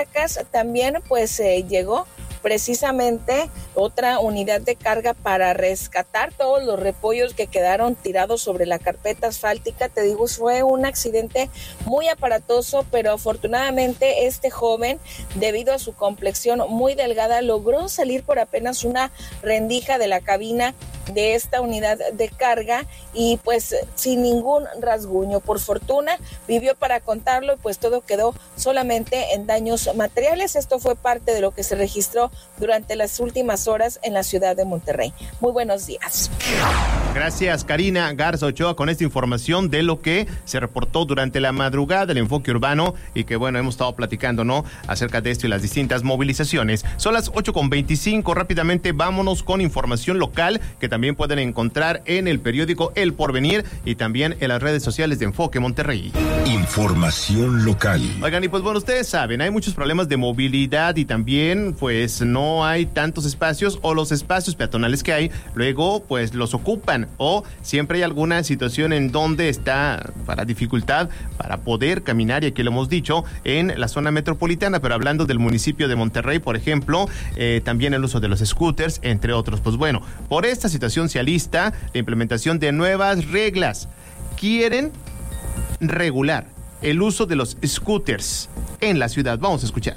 También pues llegó precisamente otra unidad de carga para rescatar todos los repollos que quedaron tirados sobre la carpeta asfáltica. Te digo, fue un accidente muy aparatoso, pero afortunadamente este joven, debido a su complexión muy delgada, logró salir por apenas una rendija de la cabina de esta unidad de carga y pues sin ningún rasguño. Por fortuna vivió para contarlo y pues todo quedó solamente en daños materiales. Esto fue parte de lo que se registró durante las últimas horas en la ciudad de Monterrey. Muy buenos días. Gracias, Karina Garza Ochoa, con esta información de lo que se reportó durante la madrugada del enfoque urbano y que, bueno, hemos estado platicando, ¿no?, acerca de esto y las distintas movilizaciones. Son las 8:25. Rápidamente vámonos con información local que también pueden encontrar en el periódico El Porvenir y también en las redes sociales de Enfoque Monterrey. Información local. Oigan, y pues bueno, ustedes saben, hay muchos problemas de movilidad y también pues no hay tantos espacios, o los espacios peatonales que hay, luego pues los ocupan, o siempre hay alguna situación en donde está para dificultad para poder caminar, y aquí lo hemos dicho, en la zona metropolitana. Pero hablando del municipio de Monterrey, por ejemplo, también el uso de los scooters, entre otros. Pues bueno, por esta situación se alista la implementación de nuevas reglas. Quieren regular el uso de los scooters en la ciudad. Vamos a escuchar.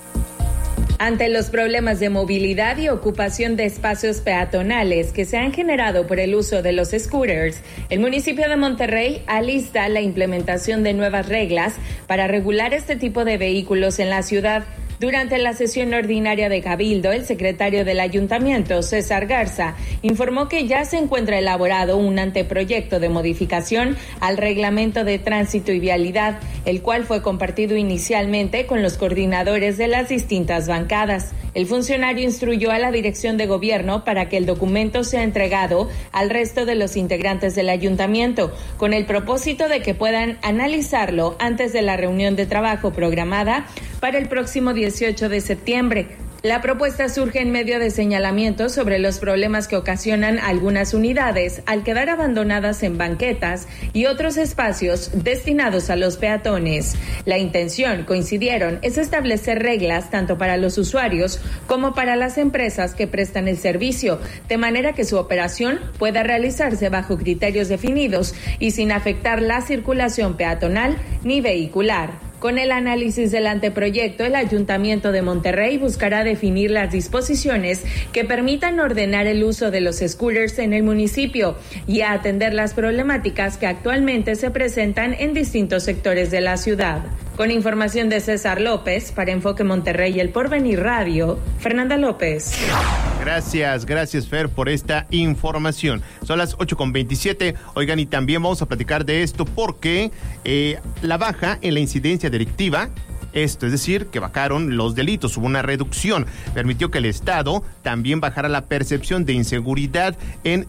Ante los problemas de movilidad y ocupación de espacios peatonales que se han generado por el uso de los scooters, el municipio de Monterrey alista la implementación de nuevas reglas para regular este tipo de vehículos en la ciudad. Durante la sesión ordinaria de Cabildo, el secretario del Ayuntamiento, César Garza, informó que ya se encuentra elaborado un anteproyecto de modificación al Reglamento de Tránsito y Vialidad, el cual fue compartido inicialmente con los coordinadores de las distintas bancadas. El funcionario instruyó a la Dirección de Gobierno para que el documento sea entregado al resto de los integrantes del Ayuntamiento, con el propósito de que puedan analizarlo antes de la reunión de trabajo programada para el próximo 18 de septiembre. La propuesta surge en medio de señalamientos sobre los problemas que ocasionan algunas unidades al quedar abandonadas en banquetas y otros espacios destinados a los peatones. La intención, coincidieron, es establecer reglas tanto para los usuarios como para las empresas que prestan el servicio, de manera que su operación pueda realizarse bajo criterios definidos y sin afectar la circulación peatonal ni vehicular. Con el análisis del anteproyecto, el Ayuntamiento de Monterrey buscará definir las disposiciones que permitan ordenar el uso de los scooters en el municipio y atender las problemáticas que actualmente se presentan en distintos sectores de la ciudad. Con información de César López, para Enfoque Monterrey y El Porvenir Radio, Fernanda López. Gracias Fer por esta información. Son las 8:27. Oigan, y también vamos a platicar de esto porque la baja en la incidencia delictiva, esto es decir, que bajaron los delitos, hubo una reducción, permitió que el Estado también bajara la percepción de inseguridad en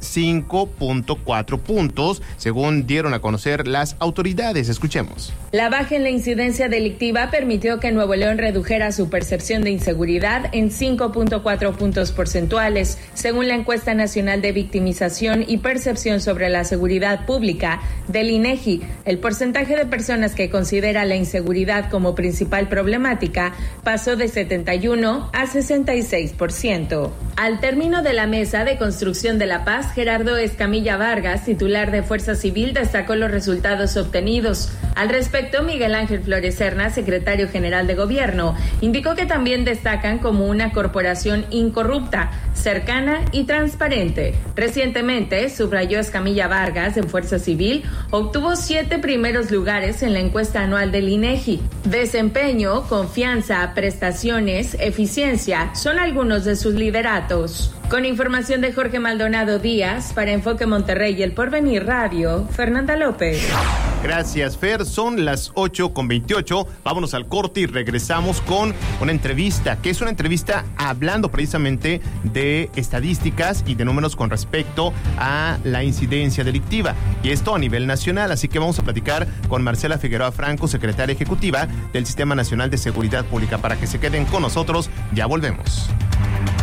5.4 puntos, según dieron a conocer las autoridades. Escuchemos. La baja en la incidencia delictiva permitió que Nuevo León redujera su percepción de inseguridad en 5.4 puntos porcentuales, según la encuesta nacional de victimización y percepción sobre la seguridad pública del INEGI. El porcentaje de personas que considera la inseguridad como principal problemática pasó de 71 a 66%. Al término de la mesa de construcción de la paz, Gerardo Escamilla Vargas, titular de Fuerza Civil, destacó los resultados obtenidos. Al respecto, Miguel Ángel Flores Serna, secretario general de Gobierno, indicó que también destacan como una corporación incorrupta, cercana y transparente. Recientemente, subrayó Escamilla Vargas, de Fuerza Civil, obtuvo 7 primeros lugares en la encuesta anual del INEGI. Desempeño, confianza, prestaciones, eficiencia son algunos de sus lideratos. Con información de Jorge Maldonado Díaz, para Enfoque Monterrey y El Porvenir Radio, Fernanda López. Gracias, Fer. Son las 8:28. Vámonos al corte y regresamos con una entrevista, que es una entrevista hablando precisamente de estadísticas y de números con respecto a la incidencia delictiva. Y esto a nivel nacional. Así que vamos a platicar con Marcela Figueroa Franco, secretaria ejecutiva del Sistema Nacional de Seguridad Pública. Para que se queden con nosotros, ya volvemos.